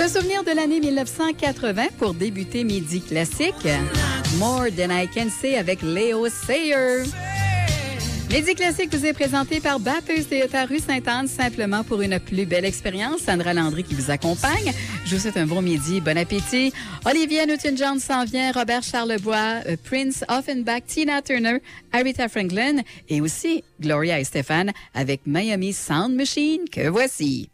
C'est un souvenir de l'année 1980 pour débuter Midi Classique. More Than I Can Say avec Léo Sayer. Midi Classique vous est présenté par Batteuse Toyota rue Sainte-Anne, simplement pour une plus belle expérience. Sandra Landry qui vous accompagne. Je vous souhaite un bon midi, bon appétit. Olivia Newton-John s'en vient, Robert Charlebois, Prince Offenbach, Tina Turner, Aretha Franklin et aussi Gloria et Stéphane avec Miami Sound Machine que voici.